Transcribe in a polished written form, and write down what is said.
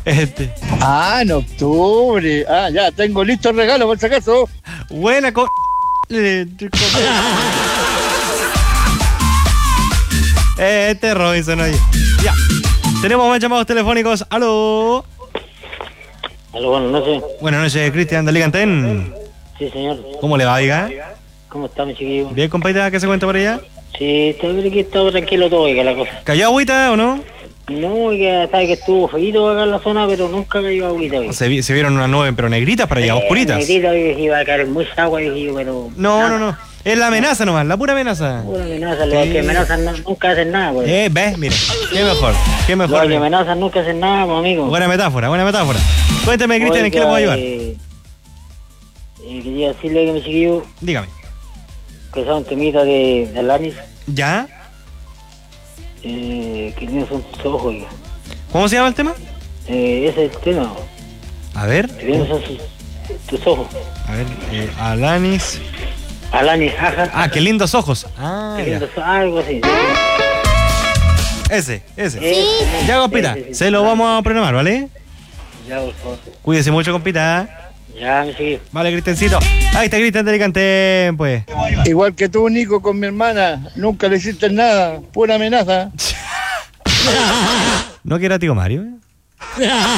Ah, en octubre. Ah, ya, tengo listo el regalo por si acaso. Buena Robinson, oye. Ya. Tenemos más llamados telefónicos. ¡Aló! Aló, buenas noches. Buenas noches, Cristian de Alicantén. Sí, señor. ¿Cómo le va, oiga? ¿Cómo está, mi chiquillo? Bien, compadre, ¿qué se cuenta por allá? Sí, aquí está tranquilo todo, oiga, la cosa. ¿Cayó agüita o no? No, oiga, sabe que estuvo feíto acá en la zona, pero nunca cayó agüita, oiga. Se vieron unas nubes, pero negritas para allá, oscuritas. Negrita, oiga, iba a caer muy agua, dije yo, pero... No. Es la amenaza nomás, la pura amenaza. Pura amenaza, los que amenazan nunca hacen nada, pues. ¿Ves? Mira, qué mejor. Los que amenazan nunca hacen nada, pues, amigo. Buena metáfora. Cuénteme, Cristian, ¿en qué le puedo ayudar? Quería decirle que mi chiquillo... Dígame. Que sea un temita de Alanis. ¿Ya? Que tiene sus ojos, oiga. ¿Cómo se llama el tema? Ese es el tema. A ver. Que tiene tus ojos. A ver, Alanis... Alanis, jaja. Ah, qué lindos ojos. Ah, qué lindos, algo así. Ese. Ya, compita, se lo vamos a programar, ¿vale? Ya, por favor. Cuídese mucho, compita. Ya, me sigue. Vale, Cristiancito. Ahí está Cristian de Alicante, pues. Igual que tú, Nico, con mi hermana. Nunca le hiciste nada. Pura amenaza. ¿No que era tío Mario?